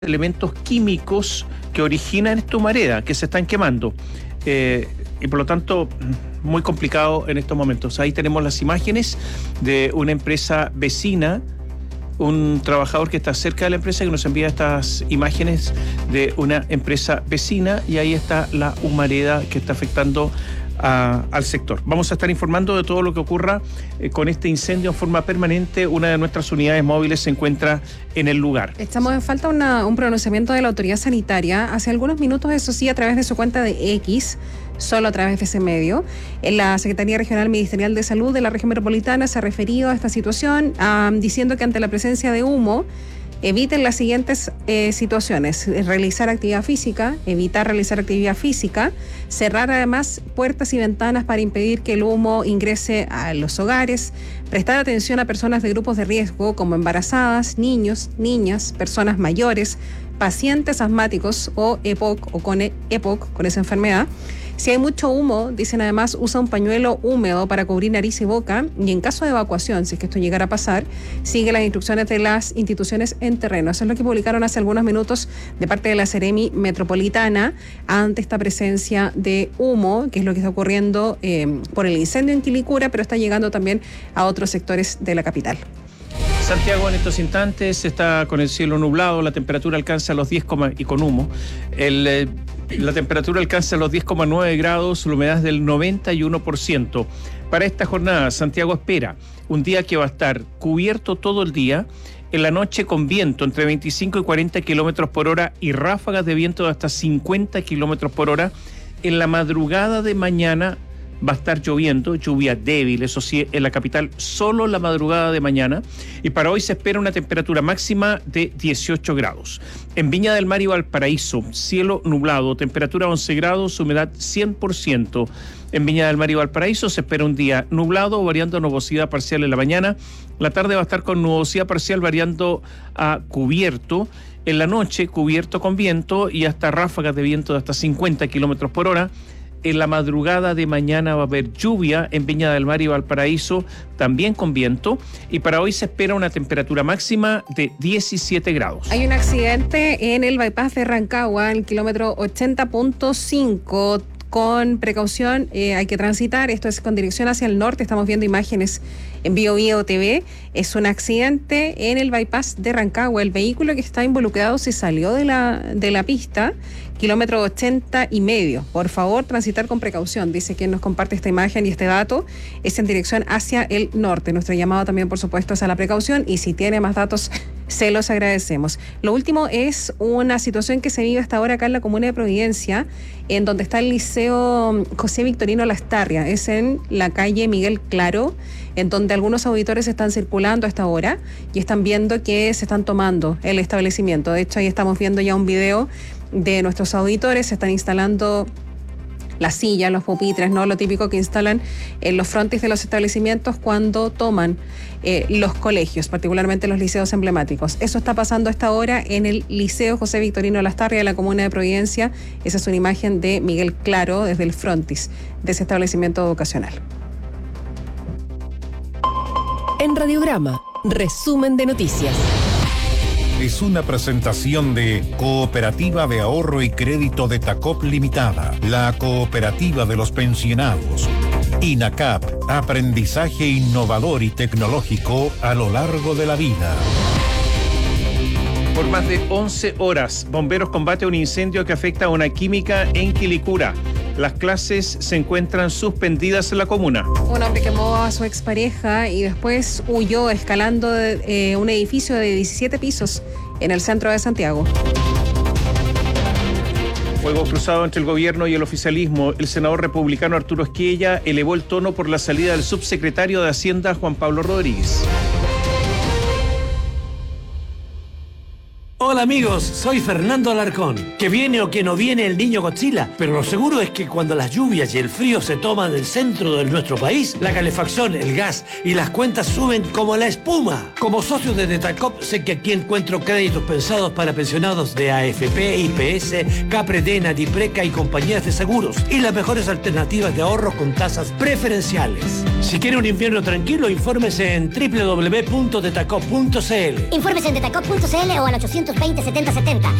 elementos químicos que originan esta humareda, que se están quemando. Y por lo tanto, muy complicado en estos momentos. Ahí tenemos las imágenes de una empresa vecina, un trabajador que está cerca de la empresa que nos envía estas imágenes de una empresa vecina, y ahí está la humareda que está afectando al sector. Vamos a estar informando de todo lo que ocurra con este incendio en forma permanente. Una de nuestras unidades móviles se encuentra en el lugar. Estamos en falta un pronunciamiento de la autoridad sanitaria. Hace algunos minutos, eso sí, a través de su cuenta de X, solo a través de ese medio, en la Secretaría Regional Ministerial de Salud de la Región Metropolitana se ha referido a esta situación, diciendo que ante la presencia de humo, eviten las siguientes situaciones: realizar actividad física, evitar realizar actividad física, cerrar además puertas y ventanas para impedir que el humo ingrese a los hogares, prestar atención a personas de grupos de riesgo como embarazadas, niños, niñas, personas mayores, pacientes asmáticos o EPOC o con EPOC, con esa enfermedad. Si hay mucho humo, dicen además, usa un pañuelo húmedo para cubrir nariz y boca, y en caso de evacuación, si es que esto llegara a pasar, sigue las instrucciones de las instituciones en terreno. Eso es lo que publicaron hace algunos minutos de parte de la Seremi Metropolitana ante esta presencia de humo, que es lo que está ocurriendo por el incendio en Quilicura, pero está llegando también a otros sectores de la capital. Santiago en estos instantes está con el cielo nublado, la temperatura alcanza los 10, y con humo. La temperatura alcanza los 10,9 grados, la humedad es del 91%. Para esta jornada, Santiago espera un día que va a estar cubierto todo el día, en la noche con viento entre 25 y 40 kilómetros por hora y ráfagas de viento de hasta 50 kilómetros por hora. En la madrugada de mañana va a estar lloviendo, lluvia débil, eso sí, en la capital solo la madrugada de mañana, y para hoy se espera una temperatura máxima de 18 grados. En Viña del Mar y Valparaíso, cielo nublado, temperatura 11 grados, humedad 100%. En Viña del Mar y Valparaíso se espera un día nublado, variando a nubosidad parcial en la mañana. La tarde va a estar con nubosidad parcial variando a cubierto. En la noche, cubierto con viento y hasta ráfagas de viento de hasta 50 kilómetros por hora. En la madrugada de mañana va a haber lluvia en Viña del Mar y Valparaíso, también con viento, y para hoy se espera una temperatura máxima de 17 grados. Hay un accidente en el bypass de Rancagua, en el kilómetro 80.5. Con precaución hay que transitar, esto es con dirección hacia el norte, estamos viendo imágenes en BioBio TV. Es un accidente en el bypass de Rancagua. El vehículo que está involucrado se salió de la pista, kilómetro 80,5. Por favor, transitar con precaución, dice quien nos comparte esta imagen y este dato. Es en dirección hacia el norte. Nuestro llamado también, por supuesto, es a la precaución, y si tiene más datos, se los agradecemos. Lo último es una situación que se vive hasta ahora acá en la comuna de Providencia, en donde está el Liceo José Victorino Lastarria. Es en la calle Miguel Claro, en donde algunos auditores están circulando a esta hora y están viendo que se están tomando el establecimiento. De hecho, ahí estamos viendo ya un video de nuestros auditores. Se están instalando las sillas, los pupitres, ¿no? Lo típico que instalan en los frontis de los establecimientos cuando toman los colegios, particularmente los liceos emblemáticos. Eso está pasando a esta hora en el Liceo José Victorino Lastarria de la comuna de Providencia. Esa es una imagen de Miguel Claro desde el frontis de ese establecimiento educacional. En Radiograma, resumen de noticias. Es una presentación de Cooperativa de Ahorro y Crédito de Tacop Limitada, la cooperativa de los pensionados. INACAP, aprendizaje innovador y tecnológico a lo largo de la vida. Por más de 11 horas, bomberos combate un incendio que afecta a una química en Quilicura. Las clases se encuentran suspendidas en la comuna. Un hombre quemó a su expareja y después huyó escalando un edificio de 17 pisos en el centro de Santiago. Fuego cruzado entre el gobierno y el oficialismo. El senador republicano Arturo Esquiella elevó el tono por la salida del subsecretario de Hacienda, Juan Pablo Rodríguez. Hola amigos, soy Fernando Alarcón. Que viene o que no viene el niño Godzilla, pero lo seguro es que cuando las lluvias y el frío se toman el centro de nuestro país, la calefacción, el gas y las cuentas suben como la espuma. Como socio de Detacop, sé que aquí encuentro créditos pensados para pensionados de AFP, IPS, Capredena, Dipreca y compañías de seguros, y las mejores alternativas de ahorro con tasas preferenciales. Si quiere un invierno tranquilo, infórmese en www.detacop.cl. Infórmese en detacop.cl o al 820 70 70.